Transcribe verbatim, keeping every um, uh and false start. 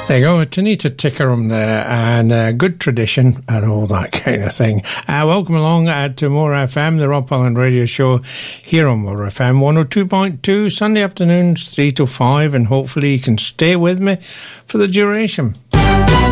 There you go, Tanita Tikaram there, and uh, good tradition and all that kind of thing. Uh, welcome along uh, to More F M, the Rob Holland Radio Show here on More F M one oh two point two, Sunday afternoons three to five, and hopefully you can stay with me for the duration.